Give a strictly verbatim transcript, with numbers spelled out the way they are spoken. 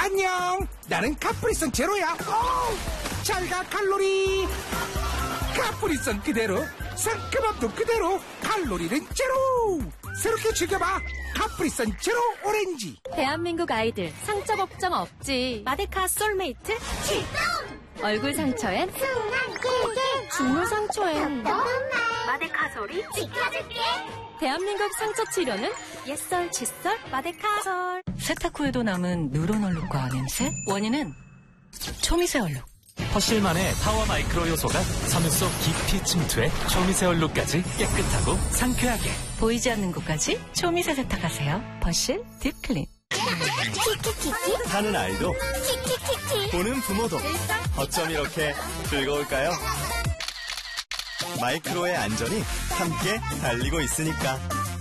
안녕. 나는 카프리선 제로야. 잘가 칼로리. 카프리선 그대로, 상큼함도 그대로, 칼로리는 제로. 새롭게 즐겨봐. 카프리선 제로 오렌지. 대한민국 아이들 상처 걱정 없지. 마데카 솔메이트 출동. 얼굴 상처엔 순한 꿀잼. 죽물 상처엔 마데카 소리 지켜줄게. 대한민국 상처 치료는 옛설 칫솔 마데카솔. 세탁 후에도 남은 누런 얼룩과 냄새? 원인은 초미세 얼룩. 퍼실만의 파워 마이크로 요소가 섬유 속 깊이 침투해 초미세 얼룩까지 깨끗하고 상쾌하게. 보이지 않는 곳까지 초미세 세탁하세요. 퍼실 딥클린. 키키키키. 하는 아이도 키키키키. 보는 부모도 어쩜 이렇게 즐거울까요? 마이크로의 안전이 함께 달리고 있으니까.